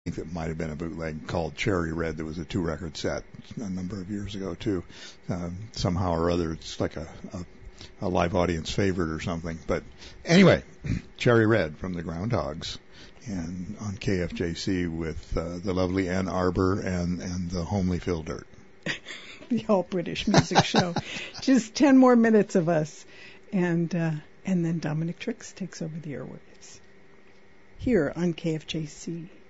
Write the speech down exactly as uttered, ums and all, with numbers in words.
think it might have been a bootleg called Cherry Red. That was a two-record set a number of years ago, too. Um, somehow or other, it's like a, a, a live audience favorite or something. But anyway, Cherry Red from the Groundhogs, and on K F J C with uh, the lovely Ann Arbor and, and the homely Phil Dirt. The all-British music show. Just ten more minutes of us. And, uh, and then Dominic Trix takes over the airwaves here on K F J C.